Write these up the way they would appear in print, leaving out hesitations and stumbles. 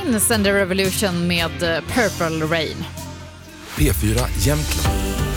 Prince and the Revolution med Purple Rain. P4 Jämtland.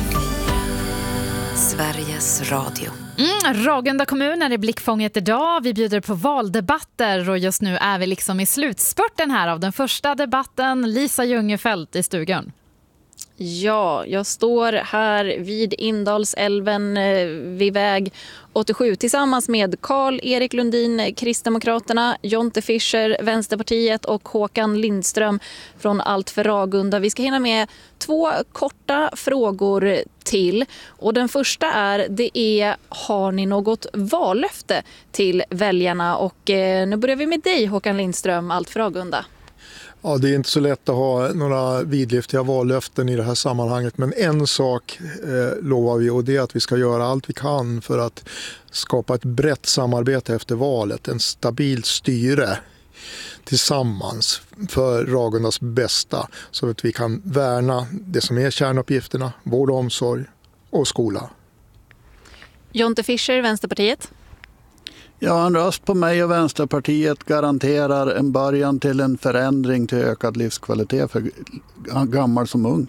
Sveriges Radio. Ragunda kommun är i blickfånget idag. Vi bjuder på valdebatter och just nu är vi liksom i slutspurten här av den första debatten. Lisa Ljungefelt i stugan. Ja, jag står här vid Indalsälven vid väg 87 tillsammans med Carl-Erik Lundin, Kristdemokraterna, Jonte Fischer, Vänsterpartiet och Håkan Lindström från Allt för Ragunda. Vi ska hinna med 2 korta frågor till. Och den första har ni något vallöfte till väljarna? Och nu börjar vi med dig, Håkan Lindström, Allt för Ragunda. Ja, det är inte så lätt att ha några vidlyftiga vallöften i det här sammanhanget, men en sak lovar vi, och det är att vi ska göra allt vi kan för att skapa ett brett samarbete efter valet, en stabilt styre tillsammans för Ragundas bästa, så att vi kan värna det som är kärnuppgifterna, vård och omsorg och skola. Jonte Fischer, Vänsterpartiet. Ja, en röst på mig och Vänsterpartiet garanterar en början till en förändring till ökad livskvalitet för gammal som ung.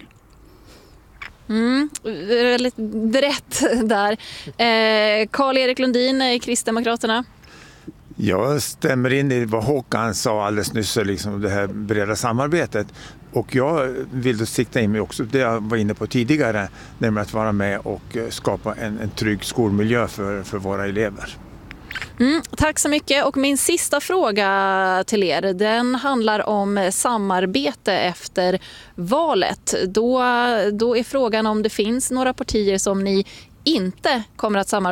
Väldigt brett där. Carl-Erik Lundin, Kristdemokraterna. Jag stämmer in i vad Håkan sa alldeles nyss, liksom det här breda samarbetet. Och jag vill då sikta in mig också det jag var inne på tidigare, nämligen att vara med och skapa en trygg skolmiljö för våra elever. Tack så mycket. Och min sista fråga till er, den handlar om samarbete efter valet. Då är frågan om det finns några partier som ni inte kommer att samarbeta